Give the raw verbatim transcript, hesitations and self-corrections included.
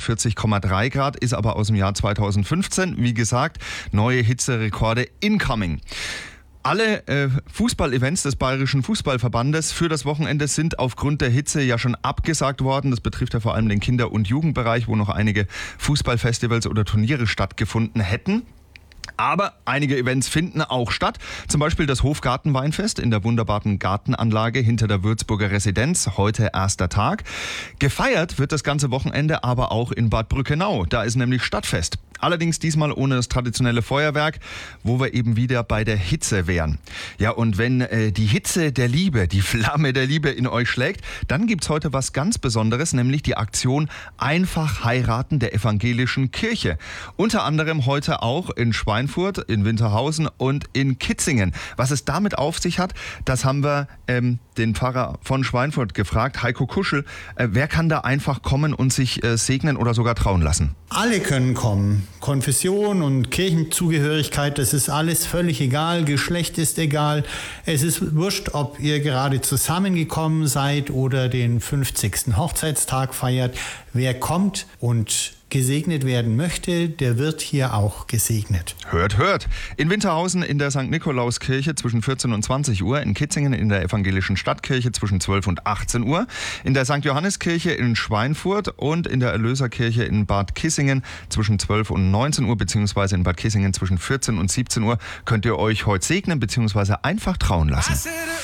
vierzig Komma drei Grad, ist aber aus dem Jahr zweitausendfünfzehn. Wie gesagt, neue Hitzerekorde incoming. Alle äh, Fußball-Events des Bayerischen Fußballverbandes für das Wochenende sind aufgrund der Hitze ja schon abgesagt worden. Das betrifft ja vor allem den Kinder- und Jugendbereich, wo noch einige Fußballfestivals oder Turniere stattgefunden hätten. Aber einige Events finden auch statt. Zum Beispiel das Hofgartenweinfest in der wunderbaren Gartenanlage hinter der Würzburger Residenz. Heute erster Tag. Gefeiert wird das ganze Wochenende aber auch in Bad Brückenau. Da ist nämlich Stadtfest. Allerdings diesmal ohne das traditionelle Feuerwerk, wo wir eben wieder bei der Hitze wären. Ja, und wenn äh, die Hitze der Liebe, die Flamme der Liebe in euch schlägt, dann gibt's heute was ganz Besonderes, nämlich die Aktion Einfach heiraten der evangelischen Kirche. Unter anderem heute auch in Schweinfurt, in Winterhausen und in Kitzingen. Was es damit auf sich hat, das haben wir ähm, den Pfarrer von Schweinfurt gefragt, Heiko Kuschel. Äh, wer kann da einfach kommen und sich äh, segnen oder sogar trauen lassen? Alle können kommen. Konfession und Kirchenzugehörigkeit, das ist alles völlig egal. Geschlecht ist egal. Es ist wurscht, ob ihr gerade zusammengekommen seid oder den fünfzigsten Hochzeitstag feiert. Wer kommt und gesegnet werden möchte, der wird hier auch gesegnet. Hört, hört. In Winterhausen in der Sankt Nikolauskirche zwischen vierzehn und zwanzig Uhr, in Kitzingen in der evangelischen Stadtkirche zwischen zwölf und achtzehn Uhr, in der Sankt Johanniskirche in Schweinfurt und in der Erlöserkirche in Bad Kissingen zwischen zwölf und neunzehn Uhr, beziehungsweise in Bad Kissingen zwischen vierzehn und siebzehn Uhr könnt ihr euch heute segnen, beziehungsweise einfach trauen lassen.